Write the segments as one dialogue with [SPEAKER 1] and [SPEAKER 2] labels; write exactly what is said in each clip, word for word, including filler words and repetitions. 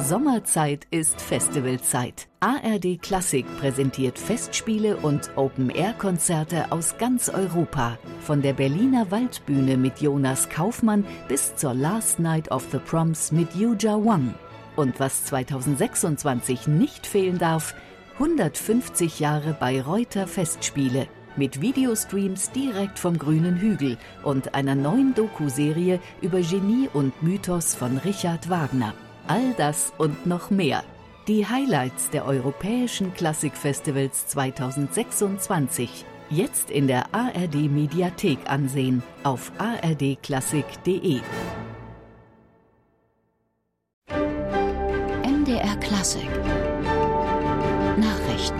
[SPEAKER 1] Sommerzeit ist Festivalzeit. A R D Klassik präsentiert Festspiele und Open-Air-Konzerte aus ganz Europa. Von der Berliner Waldbühne mit Jonas Kaufmann bis zur Last Night of the Proms mit Yuja Wang. Und was zweitausendsechsundzwanzig nicht fehlen darf, hundertfünfzig Jahre Bayreuther Festspiele. Mit Videostreams direkt vom grünen Hügel und einer neuen Doku-Serie über Genie und Mythos von Richard Wagner. All das und noch mehr. Die Highlights der europäischen Klassikfestivals zweitausendsechsundzwanzig. Jetzt in der A R D Mediathek ansehen auf a r d klassik punkt d e.
[SPEAKER 2] M D R Klassik Nachrichten.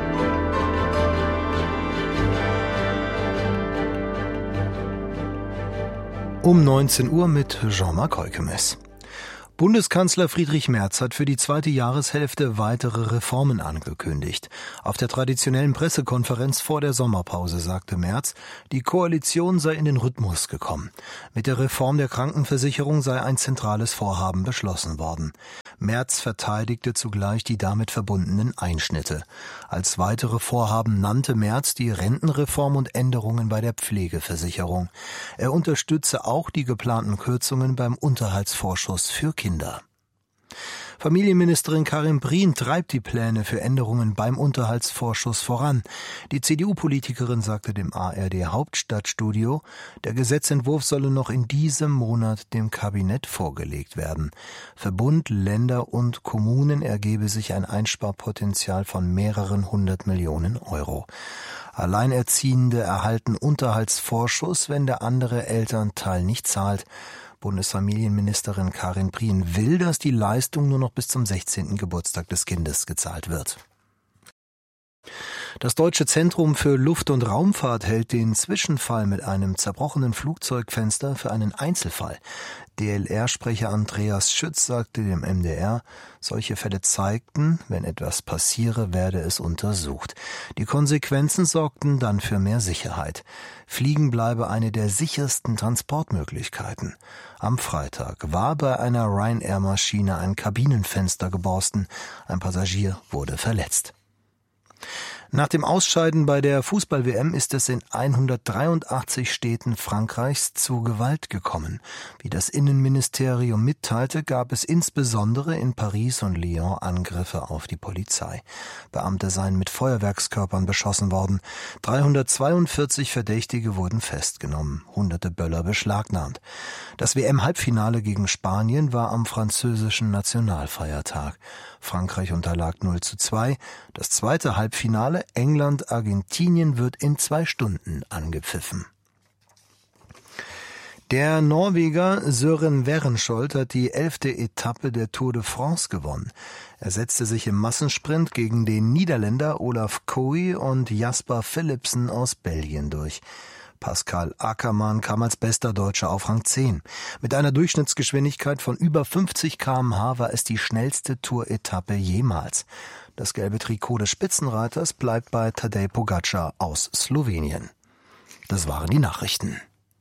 [SPEAKER 3] Um neunzehn Uhr mit Jean-Marc Heukemes. Bundeskanzler Friedrich Merz hat für die zweite Jahreshälfte weitere Reformen angekündigt. Auf der traditionellen Pressekonferenz vor der Sommerpause sagte Merz, die Koalition sei in den Rhythmus gekommen. Mit der Reform der Krankenversicherung sei ein zentrales Vorhaben beschlossen worden. Merz verteidigte zugleich die damit verbundenen Einschnitte. Als weitere Vorhaben nannte Merz die Rentenreform und Änderungen bei der Pflegeversicherung. Er unterstütze auch die geplanten Kürzungen beim Unterhaltsvorschuss für Kinder. Familienministerin Karin Prien treibt die Pläne für Änderungen beim Unterhaltsvorschuss voran. Die C D U-Politikerin sagte dem A R D Hauptstadtstudio, der Gesetzentwurf solle noch in diesem Monat dem Kabinett vorgelegt werden. Für Bund, Länder und Kommunen ergebe sich ein Einsparpotenzial von mehreren hundert Millionen Euro. Alleinerziehende erhalten Unterhaltsvorschuss, wenn der andere Elternteil nicht zahlt. Bundesfamilienministerin Karin Prien will, dass die Leistung nur noch bis zum sechzehnten Geburtstag des Kindes gezahlt wird. Das Deutsche Zentrum für Luft- und Raumfahrt hält den Zwischenfall mit einem zerbrochenen Flugzeugfenster für einen Einzelfall. D L R-Sprecher Andreas Schütz sagte dem M D R, solche Fälle zeigten, wenn etwas passiere, werde es untersucht. Die Konsequenzen sorgten dann für mehr Sicherheit. Fliegen bleibe eine der sichersten Transportmöglichkeiten. Am Freitag war bei einer Ryanair-Maschine ein Kabinenfenster geborsten. Ein Passagier wurde verletzt. Nach dem Ausscheiden bei der Fußball-W M ist es in hundertdreiundachtzig Städten Frankreichs zu Gewalt gekommen. Wie das Innenministerium mitteilte, gab es insbesondere in Paris und Lyon Angriffe auf die Polizei. Beamte seien mit Feuerwerkskörpern beschossen worden. dreihundertzweiundvierzig Verdächtige wurden festgenommen, hunderte Böller beschlagnahmt. Das W M-Halbfinale gegen Spanien war am französischen Nationalfeiertag. Frankreich unterlag null zu zwei. Das zweite Halbfinale England-Argentinien wird in zwei Stunden angepfiffen. Der Norweger Søren Werenskiold hat die elfte Etappe der Tour de France gewonnen. Er setzte sich im Massensprint gegen den Niederländer Olaf Koe und Jasper Philipsen aus Belgien durch. Pascal Ackermann kam als bester Deutscher auf Rang zehn. Mit einer Durchschnittsgeschwindigkeit von über fünfzig Kilometer pro Stunde war es die schnellste Tour-Etappe jemals. Das gelbe Trikot des Spitzenreiters bleibt bei Tadej Pogačar aus Slowenien. Das waren die Nachrichten.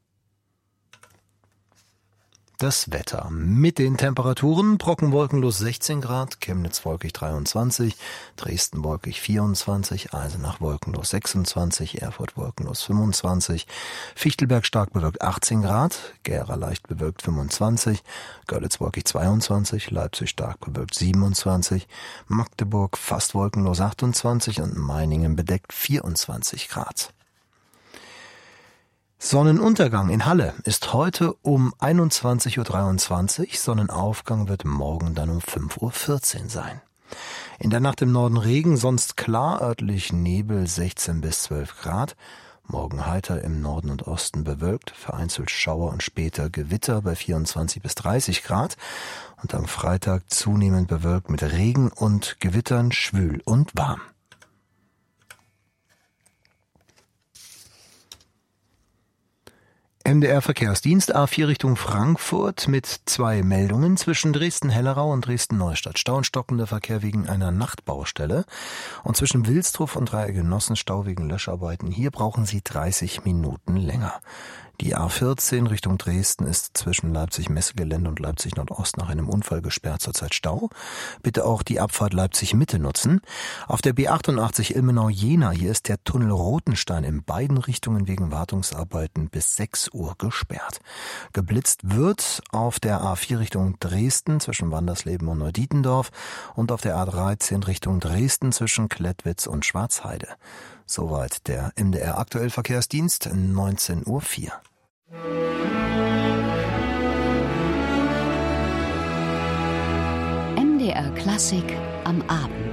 [SPEAKER 3] Das Wetter mit den Temperaturen: Brocken wolkenlos sechzehn Grad, Chemnitz wolkig dreiundzwanzig, Dresden wolkig vierundzwanzig, Eisenach wolkenlos sechsundzwanzig, Erfurt wolkenlos fünfundzwanzig, Fichtelberg stark bewölkt achtzehn Grad, Gera leicht bewölkt fünfundzwanzig, Görlitz wolkig zweiundzwanzig, Leipzig stark bewölkt siebenundzwanzig, Magdeburg fast wolkenlos achtundzwanzig und Meiningen bedeckt vierundzwanzig Grad. Sonnenuntergang in Halle ist heute um einundzwanzig Uhr dreiundzwanzig, Sonnenaufgang wird morgen dann um fünf Uhr vierzehn sein. In der Nacht im Norden Regen, sonst klar, örtlich Nebel sechzehn bis zwölf Grad. Morgen heiter im Norden und Osten bewölkt, vereinzelt Schauer und später Gewitter bei vierundzwanzig bis dreißig Grad. Und am Freitag zunehmend bewölkt mit Regen und Gewittern, schwül und warm. M D R-Verkehrsdienst A vier Richtung Frankfurt mit zwei Meldungen zwischen Dresden-Hellerau und Dresden-Neustadt. Stau und stockender Verkehr wegen einer Nachtbaustelle. Und zwischen Wilsdruf und Dreieck Genossen Stau wegen Löscharbeiten. Hier brauchen Sie dreißig Minuten länger. Die A vierzehn Richtung Dresden ist zwischen Leipzig-Messegelände und Leipzig-Nordost nach einem Unfall gesperrt, zurzeit Stau. Bitte auch die Abfahrt Leipzig-Mitte nutzen. Auf der B achtundachtzig Ilmenau-Jena, hier ist der Tunnel Rotenstein in beiden Richtungen wegen Wartungsarbeiten bis sechs Uhr gesperrt. Geblitzt wird auf der A vier Richtung Dresden zwischen Wandersleben und Neudietendorf und auf der A dreizehn Richtung Dresden zwischen Klettwitz und Schwarzheide. Soweit der M D R Aktuell Verkehrsdienst, neunzehn Uhr vier.
[SPEAKER 1] M D R Klassik am Abend.